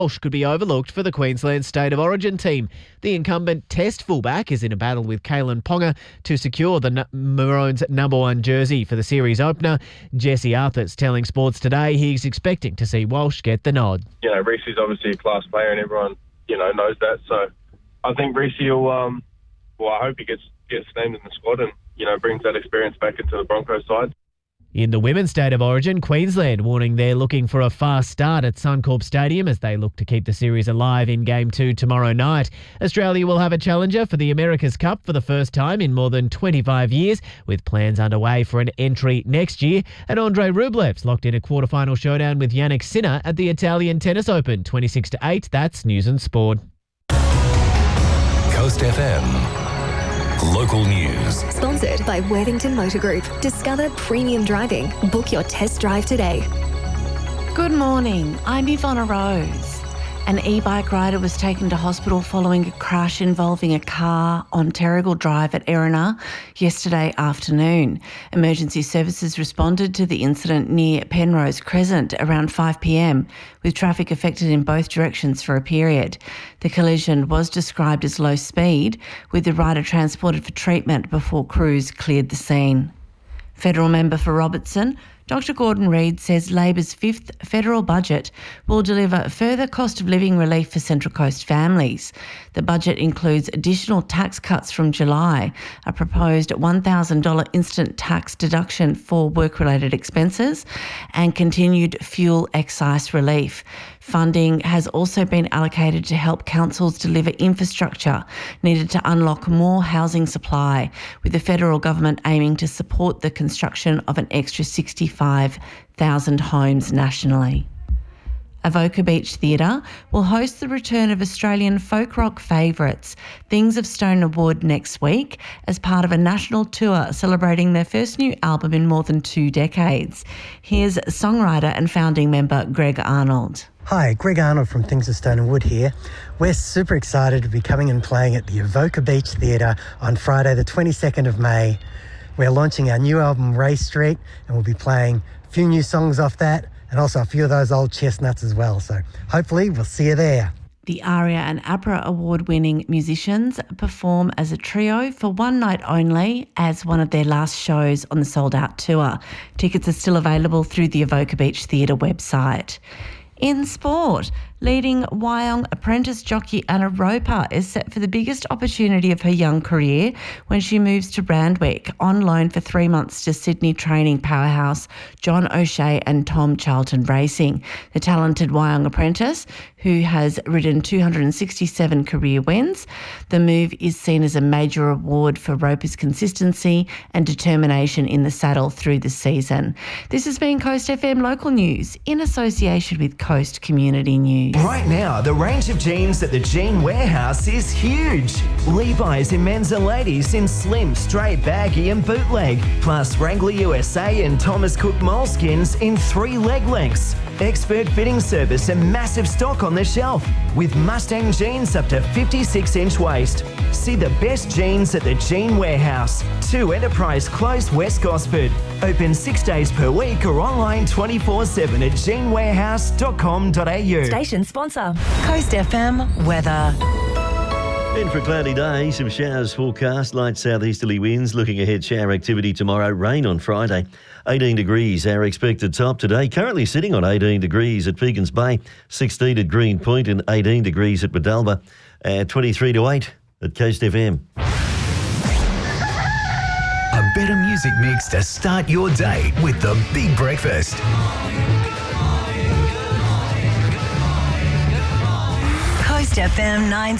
Walsh could be overlooked for the Queensland State of Origin team. The incumbent Test fullback is in a battle with Kalen Ponga to secure the Maroons' number 1 jersey for the series opener. Jesse Arthur's telling Sports Today he's expecting to see Walsh get the nod. Reece is obviously a class player and everyone, knows that. So I think Reece will, I hope he gets named in the squad and, brings that experience back into the Broncos side. In the Women's State of Origin, Queensland warning they're looking for a fast start at Suncorp Stadium as they look to keep the series alive in Game 2 tomorrow night. Australia will have a challenger for the America's Cup for the first time in more than 25 years, with plans underway for an entry next year. And Andrei Rublev's locked in a quarterfinal showdown with Yannick Sinner at the Italian Tennis Open, 26-8. That's News and Sport. Coast FM. Local news. Sponsored by Worthington Motor Group. Discover premium driving. Book your test drive today. Good morning. I'm Ivonna Rose. An e-bike rider was taken to hospital following a crash involving a car on Terrigal Drive at Erina yesterday afternoon. Emergency services responded to the incident near Penrose Crescent around 5 p.m, with traffic affected in both directions for a period. The collision was described as low speed, with the rider transported for treatment before crews cleared the scene. Federal member for Robertson, Dr Gordon Reid, says Labor's 5th federal budget will deliver further cost of living relief for Central Coast families. The budget includes additional tax cuts from July, a proposed $1,000 instant tax deduction for work-related expenses, and continued fuel excise relief. Funding has also been allocated to help councils deliver infrastructure needed to unlock more housing supply, with the federal government aiming to support the construction of an extra 65,000 homes nationally. Avoca Beach Theatre will host the return of Australian folk rock favourites Things of Stone Wood next week as part of a national tour celebrating their first new album in more than 2 decades. Here's songwriter and founding member Greg Arnold. Hi, Greg Arnold from Things of Stone and Wood here. We're super excited to be coming and playing at the Avoca Beach Theatre on Friday the 22nd of May. We're launching our new album Race Street and we'll be playing a few new songs off that and also a few of those old chestnuts as well. So hopefully we'll see you there. The ARIA and APRA award-winning musicians perform as a trio for one night only as one of their last shows on the sold-out tour. Tickets are still available through the Avoca Beach Theatre website. In sport, leading Wyong apprentice jockey Anna Roper is set for the biggest opportunity of her young career when she moves to Randwick on loan for 3 months to Sydney training powerhouse John O'Shea and Tom Charlton Racing. The talented Wyong apprentice, who has ridden 267 career wins, the move is seen as a major reward for Roper's consistency and determination in the saddle through the season. This has been Coast FM Local News in association with Coast Community News. Right now, the range of jeans at the Jean Warehouse is huge. Levi's in men's and ladies in slim, straight, baggy and bootleg, plus Wrangler USA and Thomas Cook moleskins in 3 leg lengths. Expert fitting service and massive stock on the shelf, with Mustang jeans up to 56-inch waist. See the best jeans at the Jean Warehouse, 2 Enterprise Close, West Gosford. Open 6 days per week or online 24/7 at jeanwarehouse.com.au. Station sponsor, Coast FM weather. In for a cloudy day, some showers forecast, light southeasterly winds. Looking ahead, shower activity tomorrow, rain on Friday. 18 degrees, our expected top today. Currently sitting on 18 degrees at Pegans Bay, 16 at Green Point and 18 degrees at Medalba, 23 to 8 at Coast FM. A better music mix to start your day with the Big Breakfast. Coast FM 9